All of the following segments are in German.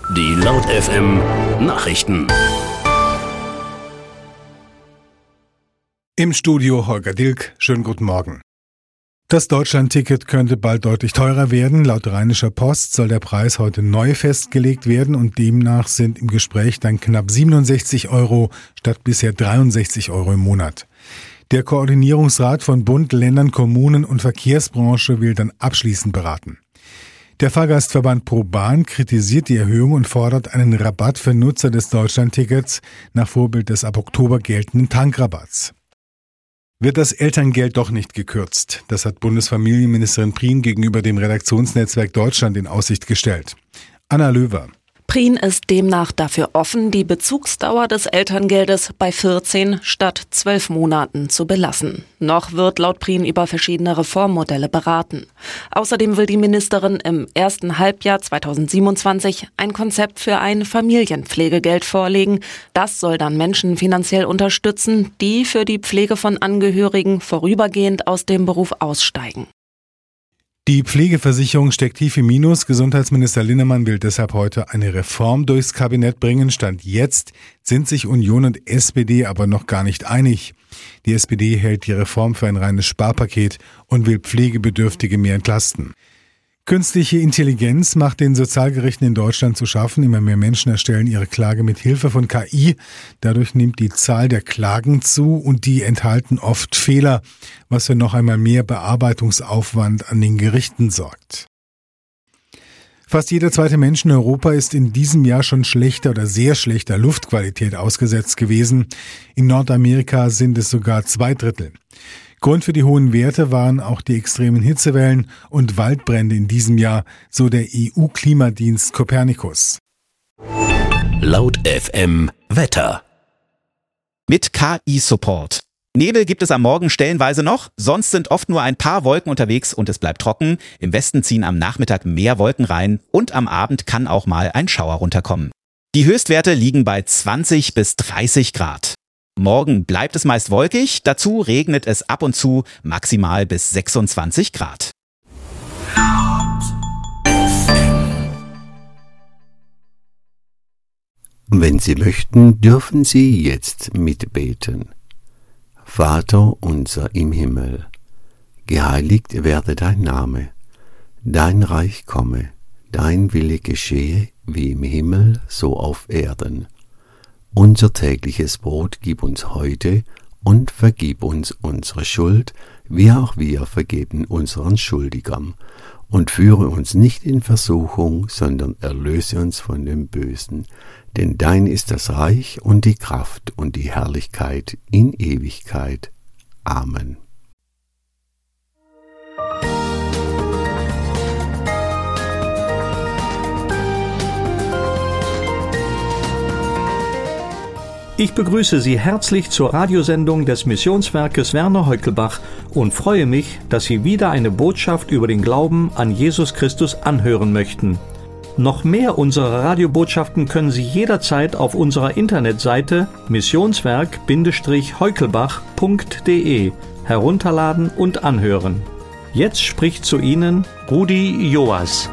Die Laut FM Nachrichten. Im Studio Holger Dilk. Schönen guten Morgen. Das Deutschland-Ticket könnte bald deutlich teurer werden. Laut Rheinischer Post soll der Preis heute neu festgelegt werden und demnach sind im Gespräch dann knapp 67 € statt bisher 63 € im Monat. Der Koordinierungsrat von Bund, Ländern, Kommunen und Verkehrsbranche will dann abschließend beraten. Der Fahrgastverband ProBahn kritisiert die Erhöhung und fordert einen Rabatt für Nutzer des Deutschland-Tickets nach Vorbild des ab Oktober geltenden Tankrabatts. Wird das Elterngeld doch nicht gekürzt? Das hat Bundesfamilienministerin Prien gegenüber dem Redaktionsnetzwerk Deutschland in Aussicht gestellt. Anna Löwer. Prien ist demnach dafür offen, die Bezugsdauer des Elterngeldes bei 14 statt 12 Monaten zu belassen. Noch wird laut Prien über verschiedene Reformmodelle beraten. Außerdem will die Ministerin im ersten Halbjahr 2027 ein Konzept für ein Familienpflegegeld vorlegen. Das soll dann Menschen finanziell unterstützen, die für die Pflege von Angehörigen vorübergehend aus dem Beruf aussteigen. Die Pflegeversicherung steckt tief im Minus. Gesundheitsminister Linnemann will deshalb heute eine Reform durchs Kabinett bringen. Stand jetzt sind sich Union und SPD aber noch gar nicht einig. Die SPD hält die Reform für ein reines Sparpaket und will Pflegebedürftige mehr entlasten. Künstliche Intelligenz macht den Sozialgerichten in Deutschland zu schaffen. Immer mehr Menschen erstellen ihre Klage mit Hilfe von KI. Dadurch nimmt die Zahl der Klagen zu und die enthalten oft Fehler, was für noch einmal mehr Bearbeitungsaufwand an den Gerichten sorgt. Fast jeder zweite Mensch in Europa ist in diesem Jahr schon schlechter oder sehr schlechter Luftqualität ausgesetzt gewesen. In Nordamerika sind es sogar 2/3. Grund für die hohen Werte waren auch die extremen Hitzewellen und Waldbrände in diesem Jahr, so der EU-Klimadienst Copernicus. Laut FM Wetter. Mit KI-Support. Nebel gibt es am Morgen stellenweise noch, sonst sind oft nur ein paar Wolken unterwegs und es bleibt trocken. Im Westen ziehen am Nachmittag mehr Wolken rein und am Abend kann auch mal ein Schauer runterkommen. Die Höchstwerte liegen bei 20 bis 30 Grad. Morgen bleibt es meist wolkig, dazu regnet es ab und zu, maximal bis 26 Grad. Wenn Sie möchten, dürfen Sie jetzt mitbeten. Vater unser im Himmel, geheiligt werde dein Name, dein Reich komme, dein Wille geschehe, wie im Himmel, so auf Erden. Unser tägliches Brot gib uns heute und vergib uns unsere Schuld, wie auch wir vergeben unseren Schuldigern. Und führe uns nicht in Versuchung, sondern erlöse uns von dem Bösen. Denn dein ist das Reich und die Kraft und die Herrlichkeit in Ewigkeit. Amen. Ich begrüße Sie herzlich zur Radiosendung des Missionswerkes Werner Heukelbach und freue mich, dass Sie wieder eine Botschaft über den Glauben an Jesus Christus anhören möchten. Noch mehr unserer Radiobotschaften können Sie jederzeit auf unserer Internetseite missionswerk-heukelbach.de herunterladen und anhören. Jetzt spricht zu Ihnen Rudi Joas.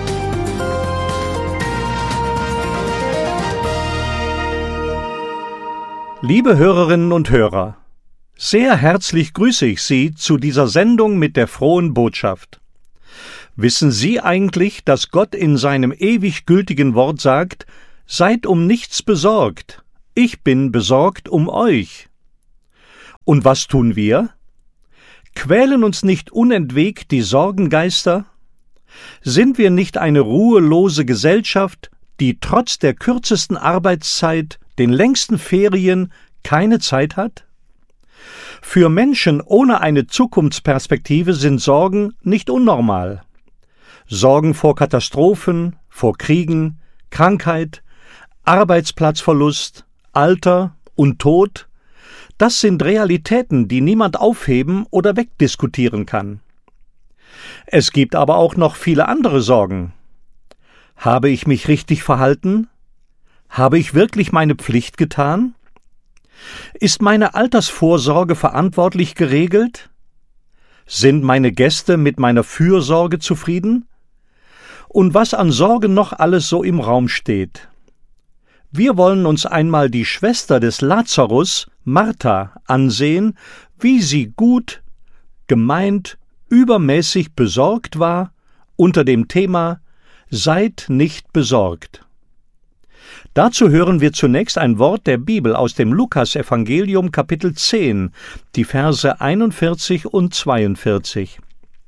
Liebe Hörerinnen und Hörer, sehr herzlich grüße ich Sie zu dieser Sendung mit der frohen Botschaft. Wissen Sie eigentlich, dass Gott in seinem ewig gültigen Wort sagt, seid um nichts besorgt, ich bin besorgt um euch. Und was tun wir? Quälen uns nicht unentwegt die Sorgengeister? Sind wir nicht eine ruhelose Gesellschaft, die trotz der kürzesten Arbeitszeit, den längsten Ferien keine Zeit hat? Für Menschen ohne eine Zukunftsperspektive sind Sorgen nicht unnormal. Sorgen vor Katastrophen, vor Kriegen, Krankheit, Arbeitsplatzverlust, Alter und Tod, das sind Realitäten, die niemand aufheben oder wegdiskutieren kann. Es gibt aber auch noch viele andere Sorgen. Habe ich mich richtig verhalten? Habe ich wirklich meine Pflicht getan? Ist meine Altersvorsorge verantwortlich geregelt? Sind meine Gäste mit meiner Fürsorge zufrieden? und was an Sorgen noch alles so im Raum steht. Wir wollen uns einmal die Schwester des Lazarus, Martha, ansehen, wie sie gut, gemeint, übermäßig besorgt war unter dem Thema »Seid nicht besorgt«. Dazu hören wir zunächst ein Wort der Bibel aus dem Lukas-Evangelium, Kapitel 10, die Verse 41 und 42.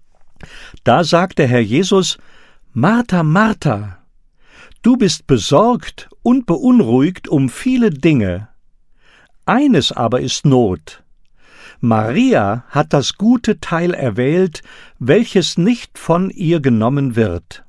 Da sagt der Herr Jesus: »Martha, Martha, du bist besorgt und beunruhigt um viele Dinge. Eines aber ist Not. Maria hat das gute Teil erwählt, welches nicht von ihr genommen wird.«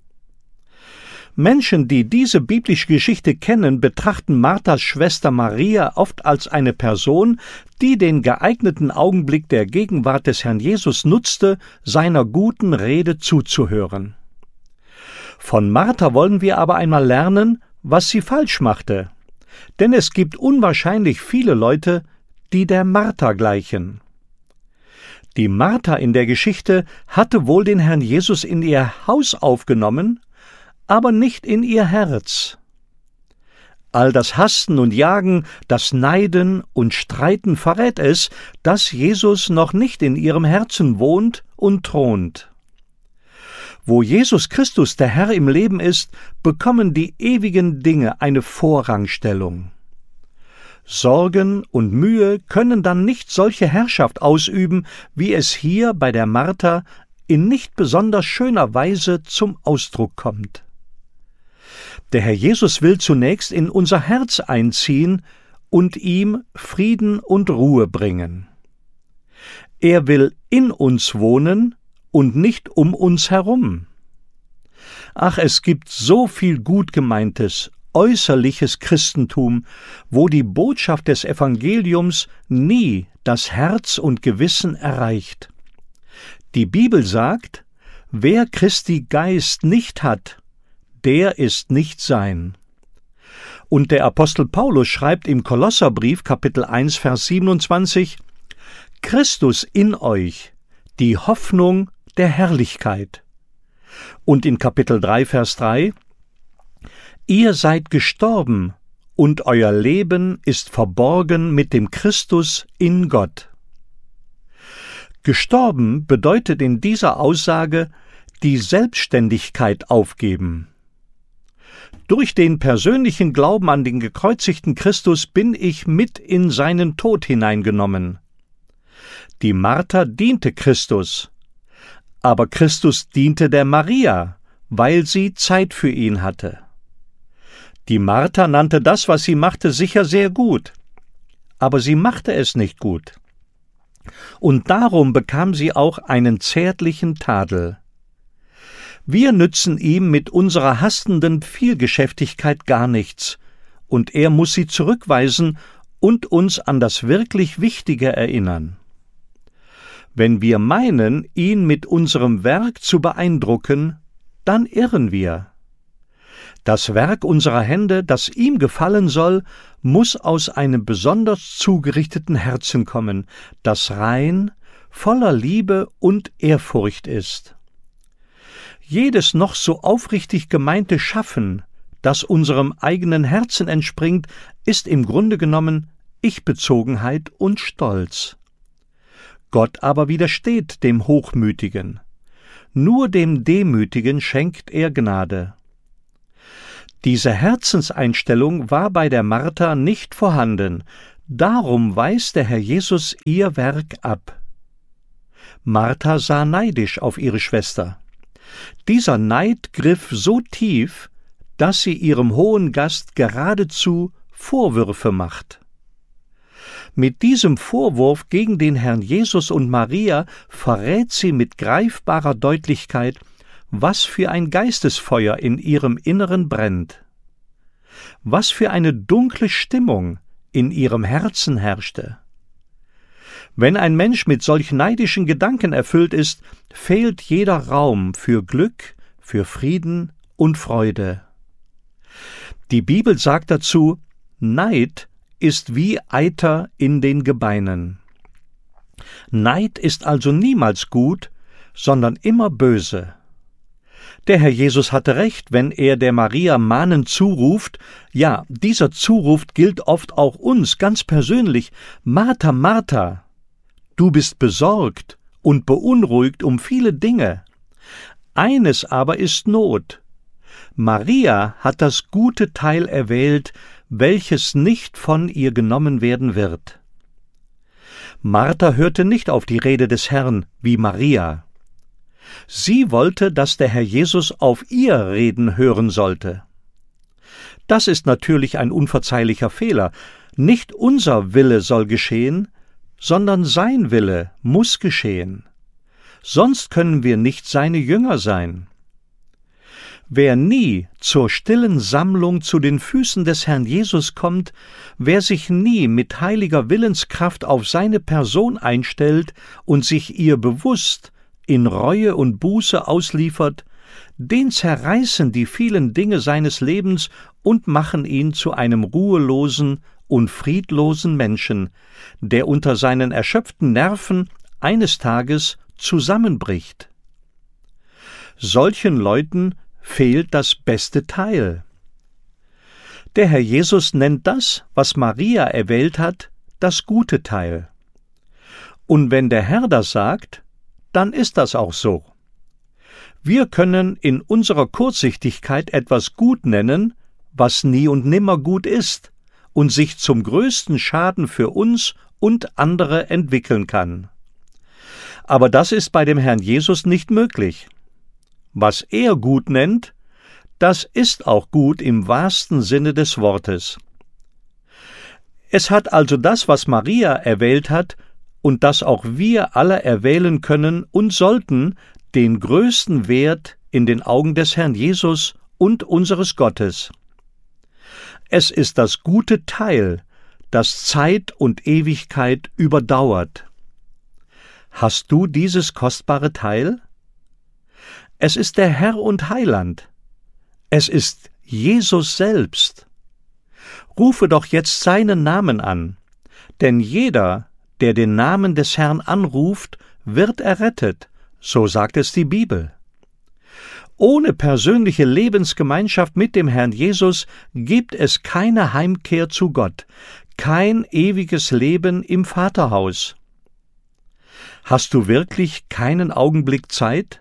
Menschen, die diese biblische Geschichte kennen, betrachten Marthas Schwester Maria oft als eine Person, die den geeigneten Augenblick der Gegenwart des Herrn Jesus nutzte, seiner guten Rede zuzuhören. Von Martha wollen wir aber einmal lernen, was sie falsch machte. Denn es gibt unwahrscheinlich viele Leute, die der Martha gleichen. Die Martha in der Geschichte hatte wohl den Herrn Jesus in ihr Haus aufgenommen, aber nicht in ihr Herz. All das Hasten und Jagen, das Neiden und Streiten verrät es, dass Jesus noch nicht in ihrem Herzen wohnt und thront. Wo Jesus Christus der Herr im Leben ist, bekommen die ewigen Dinge eine Vorrangstellung. Sorgen und Mühe können dann nicht solche Herrschaft ausüben, wie es hier bei der Martha in nicht besonders schöner Weise zum Ausdruck kommt. Der Herr Jesus will zunächst in unser Herz einziehen und ihm Frieden und Ruhe bringen. Er will in uns wohnen und nicht um uns herum. Ach, es gibt so viel gut gemeintes, äußerliches Christentum, wo die Botschaft des Evangeliums nie das Herz und Gewissen erreicht. Die Bibel sagt, wer Christi Geist nicht hat, der ist nicht sein. Und der Apostel Paulus schreibt im Kolosserbrief, Kapitel 1, Vers 27, Christus in euch, die Hoffnung der Herrlichkeit. Und in Kapitel 3, Vers 3, ihr seid gestorben, und euer Leben ist verborgen mit dem Christus in Gott. Gestorben bedeutet in dieser Aussage die Selbstständigkeit aufgeben. Durch den persönlichen Glauben an den gekreuzigten Christus bin ich mit in seinen Tod hineingenommen. Die Martha diente Christus, aber Christus diente der Maria, weil sie Zeit für ihn hatte. Die Martha nannte das, was sie machte, sicher sehr gut, aber sie machte es nicht gut. Und darum bekam sie auch einen zärtlichen Tadel. Wir nützen ihm mit unserer hastenden Vielgeschäftigkeit gar nichts, und er muss sie zurückweisen und uns an das wirklich Wichtige erinnern. Wenn wir meinen, ihn mit unserem Werk zu beeindrucken, dann irren wir. Das Werk unserer Hände, das ihm gefallen soll, muss aus einem besonders zugerichteten Herzen kommen, das rein, voller Liebe und Ehrfurcht ist. Jedes noch so aufrichtig gemeinte Schaffen, das unserem eigenen Herzen entspringt, ist im Grunde genommen Ich-Bezogenheit und Stolz. Gott aber widersteht dem Hochmütigen. Nur dem Demütigen schenkt er Gnade. Diese Herzenseinstellung war bei der Martha nicht vorhanden, darum weist der Herr Jesus ihr Werk ab. Martha sah neidisch auf ihre Schwester. Dieser Neid griff so tief, dass sie ihrem hohen Gast geradezu Vorwürfe macht. Mit diesem Vorwurf gegen den Herrn Jesus und Maria verrät sie mit greifbarer Deutlichkeit, was für ein Geistesfeuer in ihrem Inneren brennt. Was für eine dunkle Stimmung in ihrem Herzen herrschte. Wenn ein Mensch mit solch neidischen Gedanken erfüllt ist, fehlt jeder Raum für Glück, für Frieden und Freude. Die Bibel sagt dazu, Neid ist wie Eiter in den Gebeinen. Neid ist also niemals gut, sondern immer böse. Der Herr Jesus hatte recht, wenn er der Maria mahnend zuruft. Ja, dieser Zuruf gilt oft auch uns ganz persönlich. Martha, Martha, du bist besorgt und beunruhigt um viele Dinge. Eines aber ist Not. Maria hat das gute Teil erwählt, welches nicht von ihr genommen werden wird. Martha hörte nicht auf die Rede des Herrn wie Maria. Sie wollte, dass der Herr Jesus auf ihr Reden hören sollte. Das ist natürlich ein unverzeihlicher Fehler. Nicht unser Wille soll geschehen, sondern sein Wille muss geschehen. Sonst können wir nicht seine Jünger sein. Wer nie zur stillen Sammlung zu den Füßen des Herrn Jesus kommt, wer sich nie mit heiliger Willenskraft auf seine Person einstellt und sich ihr bewusst in Reue und Buße ausliefert, den zerreißen die vielen Dinge seines Lebens und machen ihn zu einem ruhelosen und friedlosen Menschen, der unter seinen erschöpften Nerven eines Tages zusammenbricht. Solchen Leuten fehlt das beste Teil. Der Herr Jesus nennt das, was Maria erwählt hat, das gute Teil. Und wenn der Herr das sagt, dann ist das auch so. Wir können in unserer Kurzsichtigkeit etwas gut nennen, was nie und nimmer gut ist und sich zum größten Schaden für uns und andere entwickeln kann. Aber das ist bei dem Herrn Jesus nicht möglich. Was er gut nennt, das ist auch gut im wahrsten Sinne des Wortes. Es hat also das, was Maria erwählt hat, und das auch wir alle erwählen können und sollten, den größten Wert in den Augen des Herrn Jesus und unseres Gottes. Es ist das gute Teil, das Zeit und Ewigkeit überdauert. Hast du dieses kostbare Teil? Es ist der Herr und Heiland. Es ist Jesus selbst. Rufe doch jetzt seinen Namen an, denn jeder, der den Namen des Herrn anruft, wird errettet, so sagt es die Bibel. Ohne persönliche Lebensgemeinschaft mit dem Herrn Jesus gibt es keine Heimkehr zu Gott, kein ewiges Leben im Vaterhaus. Hast du wirklich keinen Augenblick Zeit?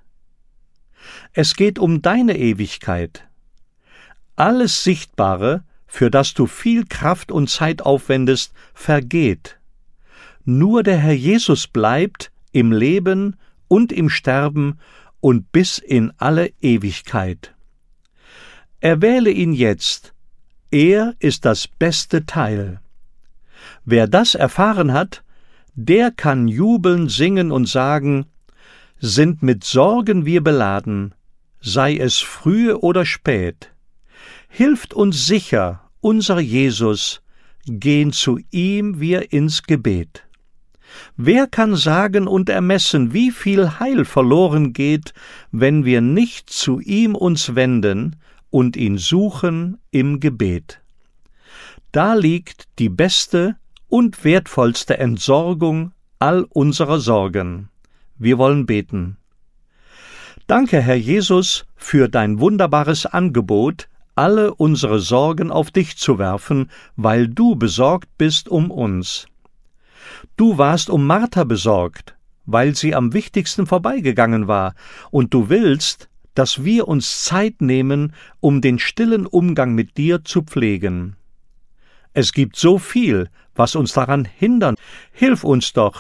Es geht um deine Ewigkeit. Alles Sichtbare, für das du viel Kraft und Zeit aufwendest, vergeht. Nur der Herr Jesus bleibt im Leben und im Sterben und bis in alle Ewigkeit. Erwähle ihn jetzt. Er ist das beste Teil. Wer das erfahren hat, der kann jubeln, singen und sagen: Sind mit Sorgen wir beladen, sei es frühe oder spät. Hilft uns sicher, unser Jesus, gehen zu ihm wir ins Gebet. Wer kann sagen und ermessen, wie viel Heil verloren geht, wenn wir nicht zu ihm uns wenden und ihn suchen im Gebet? Da liegt die beste und wertvollste Entsorgung all unserer Sorgen. Wir wollen beten. Danke, Herr Jesus, für dein wunderbares Angebot, alle unsere Sorgen auf dich zu werfen, weil du besorgt bist um uns. Du warst um Martha besorgt, weil sie am wichtigsten vorbeigegangen war, und du willst, dass wir uns Zeit nehmen, um den stillen Umgang mit dir zu pflegen. Es gibt so viel, was uns daran hindert. Hilf uns doch,